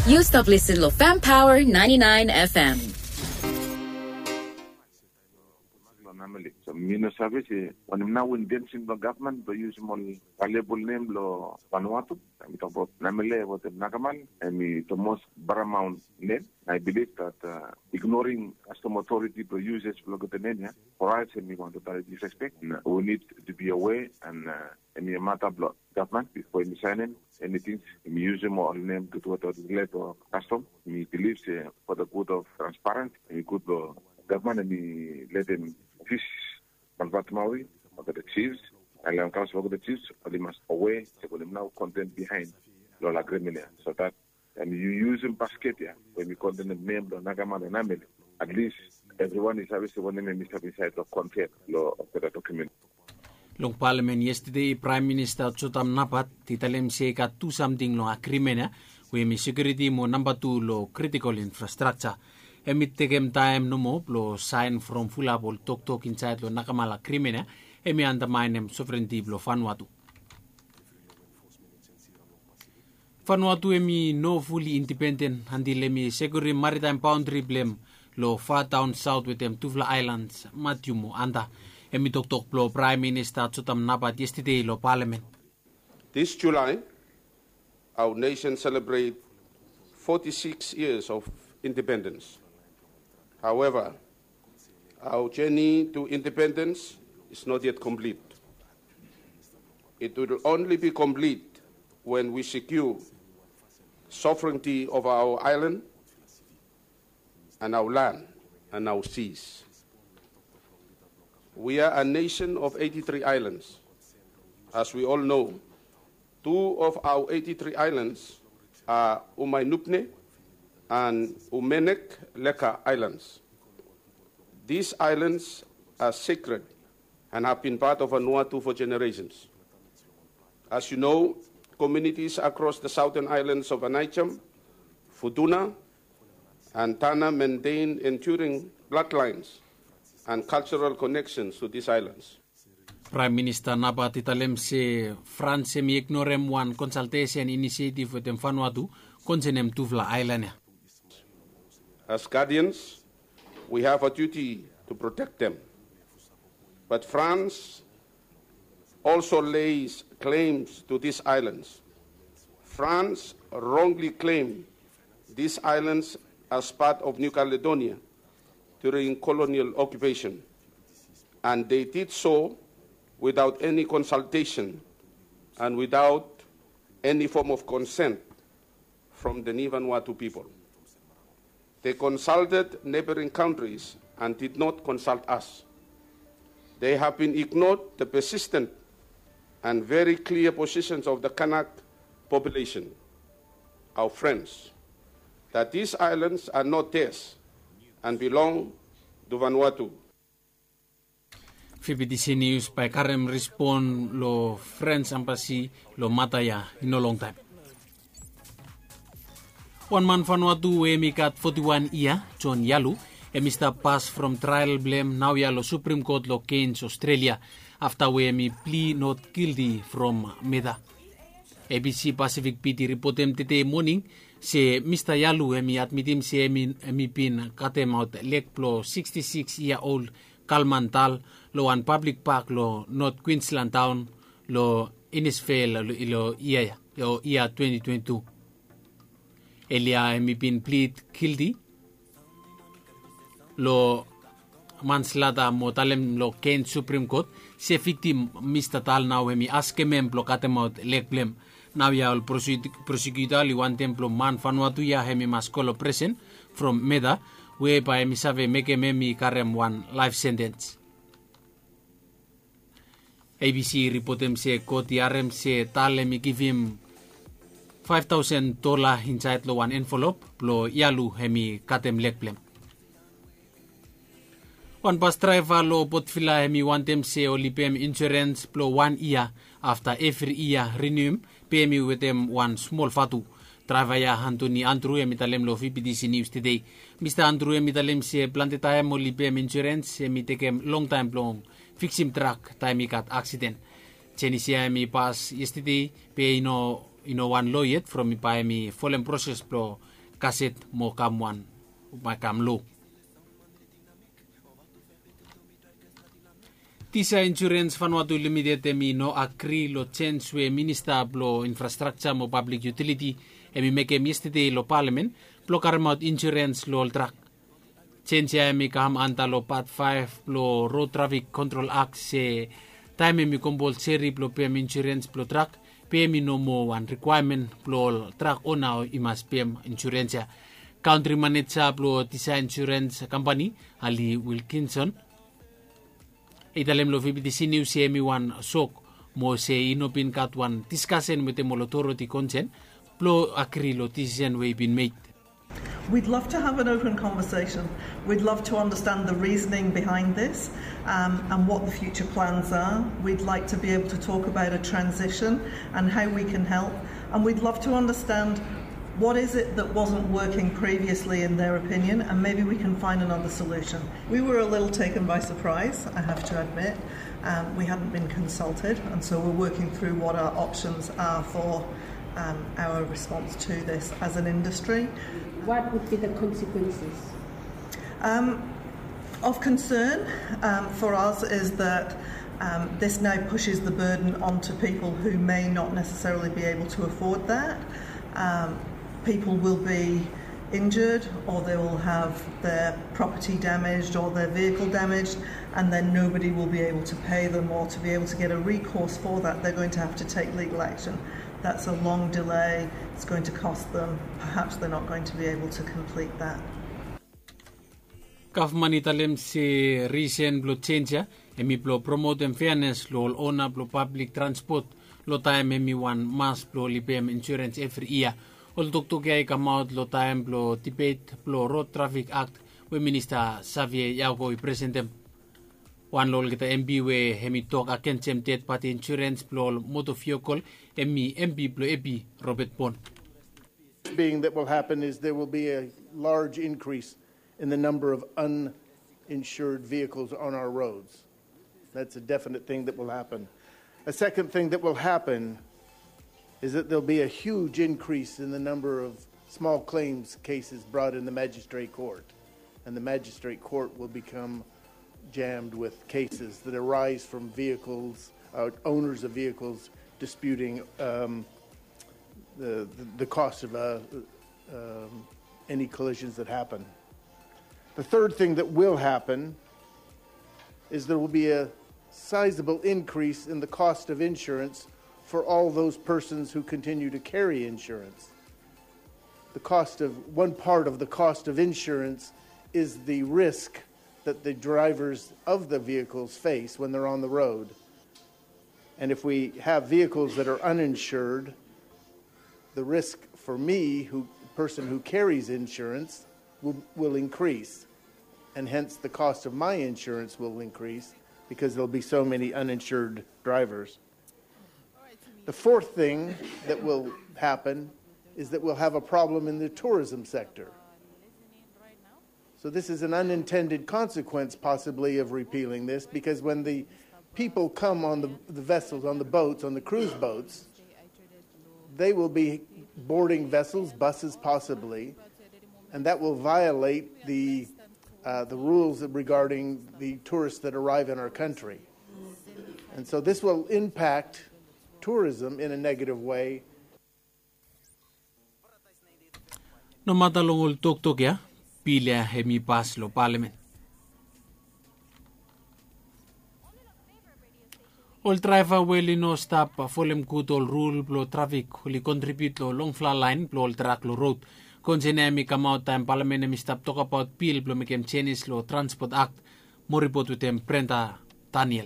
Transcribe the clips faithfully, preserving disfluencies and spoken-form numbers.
You stop listening to Fam Power ninety-nine F M. So Mino Savage, when now in dancing the government, the use more valuable name lo Vanuatu. I talk about Namele, what the Nagaman, and the most paramount name. I believe that uh, ignoring custom authority to use it for us, and we want to try disrespect. We need to be aware and uh, any matter of government before we sign in anything. We use them or name to what is led or custom. We believe uh, for the good of transparent and good uh, government, and we let them fish Malvat Maui or the chiefs. And I'm council of the chiefs, or they must aware they will now content behind Lola Gremina so that. And you use in basket yeah, when you contain the name of Nagaman and Amel, at least everyone is obviously one name is beside the content law of the document. Long Parliament yesterday, Prime Minister Chotam Napat, Titalem Seka to something lo agreement, we mi security mo number two lo critical infrastructure. Emit tegem time no mo lo sign from Fulabol Tok Tok inside lo Nakamala criminal, emi undermine sovereignty lo Vanuatu. Vanuatu emi no fully independent handil emi security maritime boundary blame lo far down south with them Tuvla Islands Matiumo anda emi tok tok lo Prime Minister Chotam Napat yesterday lo Parliament. This July, our nation celebrates forty-six years of independence. However, our journey to independence is not yet complete. It will only be complete when we secure sovereignty of our island and our land and our seas. We are a nation of eighty-three islands. As we all know, two of our eighty-three islands are Umainupne and Umenek Leka Islands. These islands are sacred and have been part of Vanuatu for generations. As you know, communities across the southern islands of Anaicham, Futuna, and Tana maintain enduring bloodlines and cultural connections to these islands. Prime Minister Napat italem se France mi ignorem one consultation initiative with Vanuatu concerning Tuvla Island. As guardians, we have a duty to protect them. But France also lays claims to these islands. France wrongly claimed these islands as part of New Caledonia during colonial occupation, and they did so without any consultation and without any form of consent from the Vanuatu people. They consulted neighboring countries and did not consult us. They have been ignored the persistent and very clear positions of the Kanak population, our friends, that these islands are not theirs and belong to Vanuatu. F B C News by Karem respond lo French embassy lo mataya in a long time. One man Vanuatu emi kat forty-one year John Yalu emista pass from trial blame now yalo Supreme Court lo Cairns Australia after we emi plea not guilty from Meda. A B C Pacific P T reportem today morning se Mister Yalu emi admitim se emi emi pin katem out lek plo sixty-six year old Kalman Tal lo an public park lo North Queensland town lo Innisfail lo ilo year lo year twenty twenty-two. Elia emi pin plead guilty lo manslaughter mo talem lo Cairns Supreme Court se victim Mister Tal now emi aske mem plo katem out lek blame. Now ya el prosecutor li one templo man Vanuatu ya hemi maskolo present from Meda whereby mi save make memi karem one life sentence. A B C reportem se koti arem se Tal emi give him five thousand dollars inside lo one envelope plo yalu hemi katem lekplem. One bus driver lo potfila hemi one tem se olipem insurance plo one year after every year renew P M U with them one small fatu. Driver ya Anthony Andrew emi talem lo V P D C News today. Mister Andrew emi talem se planteta emo olipem insurance emi tekem long time long fix him truck time kat accident. Chenisia emi pass yesterday pe ino ino one lawyer from mi pa emi fallen process plo kaset mo kamwan umakamlo. Tisa Insurance Vanuatu Limited emi no akri lo change we minister blo infrastructure mo public utility emi meke yesterday lo parliament blo karmaut insurance lo track. Change ya emi kaham anta lo part five blo road traffic control act se time emi kombol seri blo P M insurance blo track P M no mo one requirement blo track ona imas P M insurance ya. Country manager blo Tisa Insurance Company Ali Wilkinson italem lo V B T C News C M one sok mo se inopin katwan discussion with the molotoro ti consent plo akri lo decision we been made. We'd love to have an open conversation. We'd love to understand the reasoning behind this um, and what the future plans are. We'd like to be able to talk about a transition and how we can help. And we'd love to understand what is it that wasn't working previously in their opinion, and maybe we can find another solution. We were a little taken by surprise, I have to admit. Um, we hadn't been consulted, and so we're working through what our options are for um, our response to this as an industry. What would be the consequences? Um, of concern um, for us is that um, this now pushes the burden onto people who may not necessarily be able to afford that. Um, People will be injured, or they will have their property damaged or their vehicle damaged, and then nobody will be able to pay them, or to be able to get a recourse for that they're going to have to take legal action. That's a long delay, it's going to cost them, perhaps they're not going to be able to complete that. Government italem se recent blo change emi blo promote and fairness lo ona blo public transport lo time emi one mass blo P M insurance every year. Ol tuk ay kamaut lo time blo debate blo road traffic act we minister Xavier Yauco i presentem. Wan lol kita M B we hemi talk against them third party insurance blo motor vehicle emi M B blo E B Robert Bond. Being that will happen is there will be a large increase in the number of uninsured vehicles on our roads. That's a definite thing that will happen. A second thing that will happen is that there'll be a huge increase in the number of small claims cases brought in the magistrate court. And the magistrate court will become jammed with cases that arise from vehicles, uh, owners of vehicles disputing um, the, the, the cost of uh, um, any collisions that happen. The third thing that will happen is there will be a sizable increase in the cost of insurance for all those persons who continue to carry insurance. The cost of, one part of the cost of insurance is the risk that the drivers of the vehicles face when they're on the road. And if we have vehicles that are uninsured, the risk for me, who person who carries insurance, will, will increase. And hence the cost of my insurance will increase because there'll be so many uninsured drivers. The fourth thing that will happen is that we'll have a problem in the tourism sector. So this is an unintended consequence possibly of repealing this, because when the people come on the, the vessels, on the boats, on the cruise boats, they will be boarding vessels, buses possibly, and that will violate the, uh, the rules regarding the tourists that arrive in our country. And so this will impact tourism in a negative way. No matalong ul tuk tuk ya, pila hemi pas lo parliament. Ol driver weli no stop folem good ol rule blo traffic huli contribute lo long flat line blo ol track lo road. Konsenemi come out time parliament emi stop talk about bill blo mekem changes lo transport act. Mo report with them Brenda Daniel.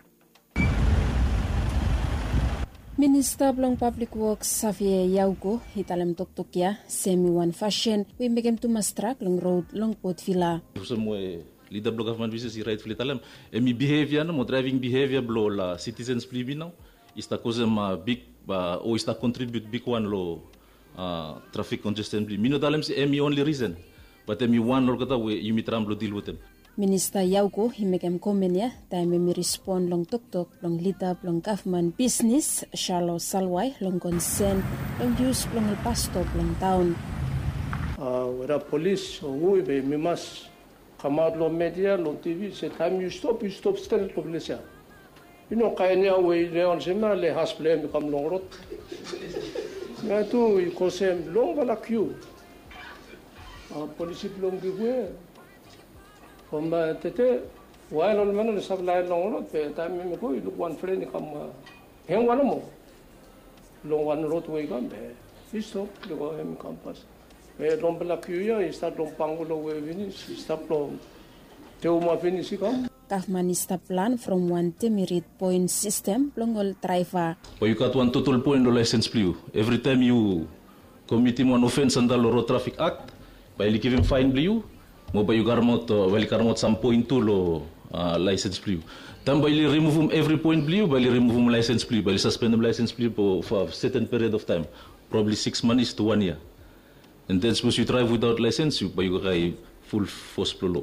Minister Blong Public Works Xavier Yauco hitalem toktokia semi one fashion we megem tu mastrak long road long Port Vila. Leader block government business is right fitalem emi behavior no driving behavior blo la citizens plibi now is ta cause ma big uh, or is ta contribute big one lo uh, traffic congestion bli mino dalem si emi only reason but emi one or kata we you mitram blo deal with them. Minister Yauco himegem komenya time mi respond long tok tok long leader long government business Charlo Salwai long concern long use long el pasto long town. Uh, whether police or who, we must come out lo media, lo T V, say time you stop, you stop still lo police. You know, kaya niya way leon sema le hospital become long road. Nga tu you sem long bala queue. Uh, police long giveaway. From uh, tete, while all men sab lai long road, pe time me go look one friend come hang one mo. Long one road way come be. You stop, you go him campus. Eh, long bala queue ya, start long pangulo way finish, stop long. Teu ma finish come. Government is plan from one demerit point system longol driver. Well, you got one total point of license blue. Every time you commit one offense under the Road Traffic Act, by giving fine blue, mo ba you garmot well garmot some point to lo uh, license blue. Then by remove every point blue, by remove license blue, by suspend license blue for, for a certain period of time, probably six months to one year. And then suppose you drive without license, you by you got full force law.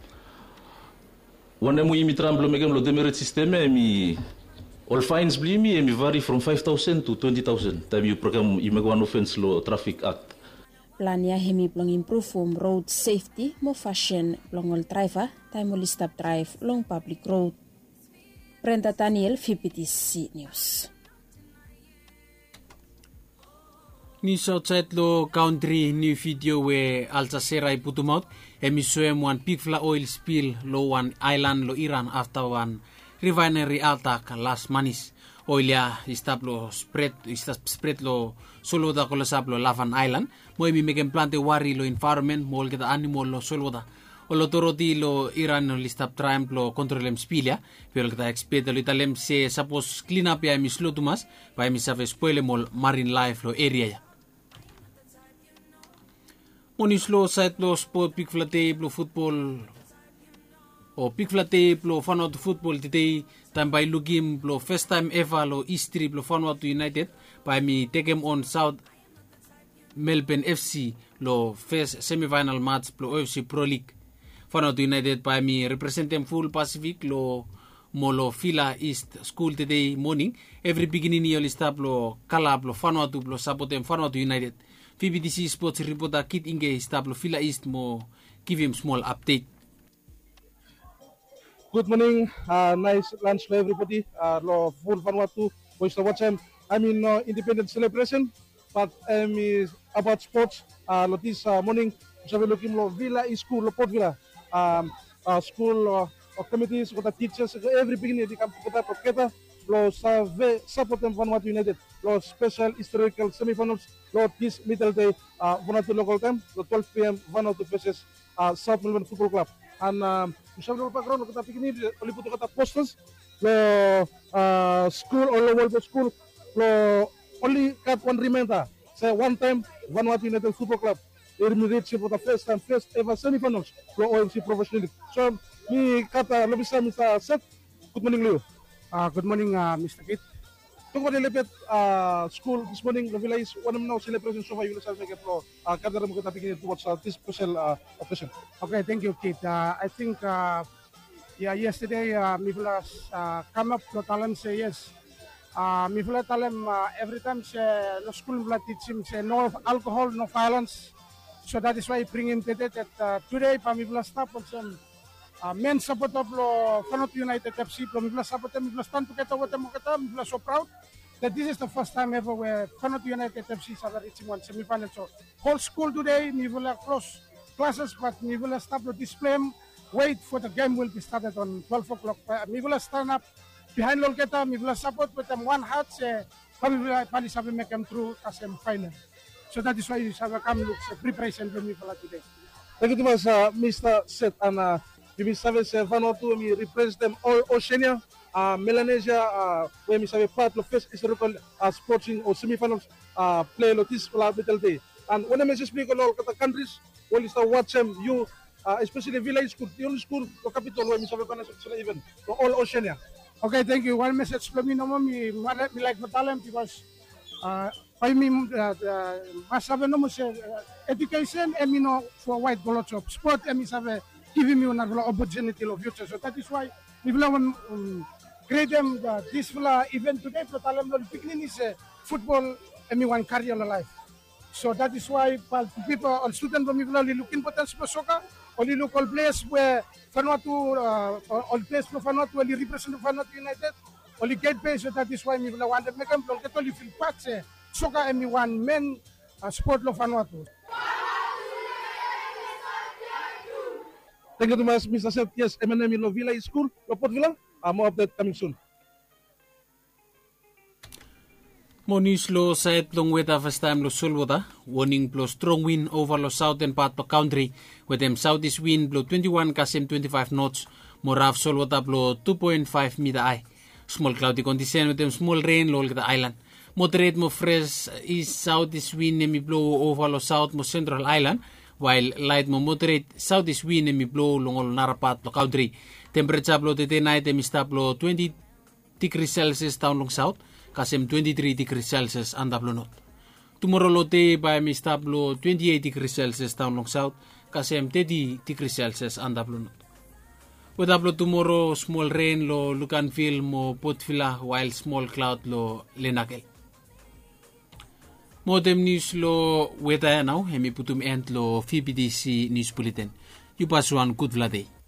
One time we tram lo megam lo demerit system mi all fines bli mi mi vary from five thousand to twenty thousand. Time you program you make one offense lo Traffic Act. Plan ya hemi blong improve from road safety mo fashion blongol driver time mo stop drive long public road. Brenda Daniel, V P T C News. Ni outside lo country new video we Al-Jazeera iputumot emiswem one pigfla oil spill lo one island lo Iran after one refinery attack last manis. Oilia istab lo spread istab spread lo soloda ko lasab lo Lavan Island mo emi megen plante wari lo environment mo kita animal lo soloda. O lo toroti lo Iran lo listab triumph lo controlem spilia pero kita expect lo italem se suppose clean up ya mislo tumas pa emi save spoil mol marine life lo area ya. Monislo site lo sport big flat lo football o big flat lo fan out football today time by lugim lo first time ever lo history lo fan out United by me take him on South Melbourne F C lo first semi-final match lo O F C Pro League fan out United by me represent them full Pacific lo molo Fila East School today morning every beginning yol stop lo kalab lo fan out lo support them fan out United. V B T C Sports reporter Kit Inge stablo Fila East mo give him small update. Good morning, uh, nice lunch to everybody. Uh, lo full Vanuatu boys to watch him. I mean uh, independent celebration, but um, is about sports. Uh, lo this uh, morning, sabi looking lo Villa East School, lo Port Villa, um, uh, school uh, of committees, with the teachers, every beginning they come together for kita. Lo save support them Vanuatu United. Lo special historical semi-finals. Lo this middle day uh, Vanuatu local time. Lo twelve p m Vanuatu versus uh, South Melbourne Football Club. And um, sabi lo background kita pikini liputo kata posters. Lo uh, school or lo World School. Lo only got one reminder. Say one time Vanuatu United Football Club. They reached for the first time, first ever semi-finals. Lo O F C Professional League. So mi kata lo bisa Mister Seth. Good morning Leo. Uh, good morning, uh, Mister Kit. Tunggu di lepet uh, school this morning, the village one of the celebration so far you will say for uh, kadar mo kita pikir towards uh, this special uh, occasion. Okay, thank you, Kit. Uh, I think uh, yeah, yesterday uh, Mifla uh, come up to Talem say yes. Uh, Mifla Talem uh, every time say no school Mifla teach him say no alcohol, no violence. So that is why I bring him today. That uh, today, pa Mifla stop on some. Uh, men support of lo Vanuatu United F C, lo Mifla support them, Mifla stand together with them, Mifla so proud that this is the first time ever where Vanuatu United F C is reaching one semi-final. So whole school today, Mifla close classes, but Mifla stop the display, wait for the game will be started on twelve o'clock. Uh, Mifla stand up behind Lolketa, Mifla support with them one heart, say, Mifla Pali Sabi make them through a semi-final. So that is why you have come look preparation for Mifla today. Thank you much, uh, Mister Seth and uh, Bibi Savage Vanuatu, we represent them all Oceania, uh, Melanesia, uh, where we have part of first historical uh, sporting or semi-finals uh, play this little day. And when I speak on all the countries, when you start watching you, uh, especially village school, the only school, the capital where we have a event, for all Oceania. Okay, thank you. One message from me, no me, me like Batalem because uh, I mean, uh, must have no education and you know for white collar job, sport and we have giving me another opportunity of future. So that is why we will um, create them uh, this event today. But Talem Lol Picnic is uh, football and we want carry on life. So that is why uh, people, all students from Mivula, only looking potential for soccer, only look all players where Vanuatu, uh, all players from Vanuatu, only represent Vanuatu United, only get paid. So that is why Mivula want to make them get only feel part soccer and one main uh, sport of Vanuatu. Thank you very much, Mister Seth. Yes, M N M Lo Villa School, Lo Port Villa. Uh, more update coming soon. Monis lo side long weather first time lo sulwada, warning blow strong wind over the southern part of country, with them southeast wind blow twenty-one km twenty-five knots, more rough sulwada blow two point five meter high. Small cloudy condition with them small rain lo the island. Moderate mo fresh east southeast wind nemi blow over the south mo central island, while light mo moderate southeast wind nemi blow long all nara part lo country. Temperature blow today night emi stop blow twenty degrees Celsius down long south. Kasem twenty-three degrees Celsius and Dablonot. Tomorrow lote by Miss Tablo twenty-eight degrees Celsius down long south. Kasem thirty degrees Celsius and Dablonot. With Dablo tomorrow small rain lo Lucanville mo Potfila while small cloud lo Lenakel. Modem news lo weather now. Hemi putum end lo V P D C news bulletin. You pass one good vladay.